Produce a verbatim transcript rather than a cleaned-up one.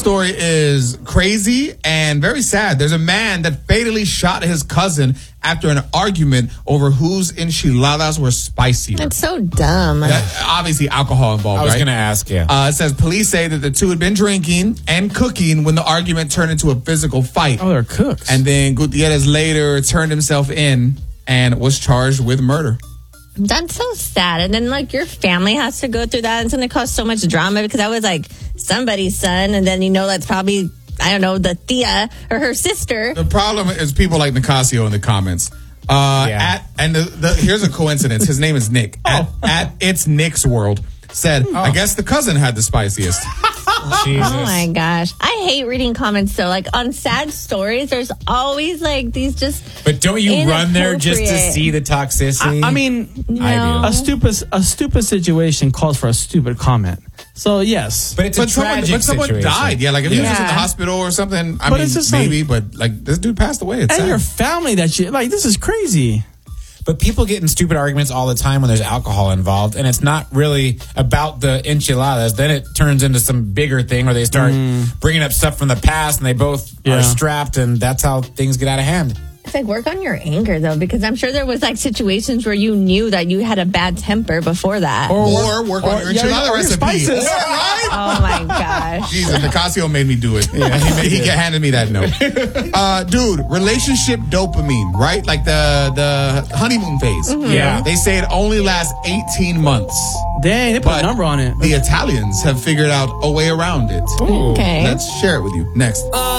story is crazy and very sad. There's a man that fatally shot his cousin after an argument over whose enchiladas were spicier. It's so dumb. That, obviously, alcohol involved, I was right? going to ask, yeah. Uh, it says police say that the two had been drinking and cooking when the argument turned into a physical fight. Oh, they're cooks. And then Gutierrez later turned himself in and was charged with murder. That's so sad. And then, like, your family has to go through that. It's going to cause so much drama because I was, like, somebody's son. And then, you know, that's probably, I don't know, the tia or her sister. The problem is people like Nicasio in the comments. Uh, Yeah. at And the, the, here's a coincidence. His name is Nick. At, at It's Nick's World said, I guess the cousin had the spiciest. Jesus. Oh, my gosh. I hate reading comments, though. Like, on sad stories, there's always, like, these just But don't you run there just to inappropriate- see the toxicity? I, I mean, I do. a stupid a stupid situation calls for a stupid comment. So yes, But it's But a someone, tragic but someone situation. died. Yeah, like if he was just in the Yeah. hospital or something, I But mean, it's just maybe, but like this dude passed away. It's and sad. your family that you like. This is crazy. But people get in stupid arguments all the time when there's alcohol involved, and it's not really about the enchiladas. Then it turns into some bigger thing where they start bringing up stuff from the past, and they both Yeah. are strapped, and that's how things get out of hand. It's like, work on your anger, though, because I'm sure there was, like, situations where you knew that you had a bad temper before that. Or work on your yeah, enchilada or your recipe. spices. Yeah, right? Oh, my gosh. Jesus, Nicasio made me do it. Yeah. He, made, he handed me that note. Uh, dude, relationship dopamine, right? Like the the honeymoon phase. Yeah. They say it only lasts eighteen months. Dang, they put But a number on it. the Italians have figured out a way around it. Okay. Let's share it with you next.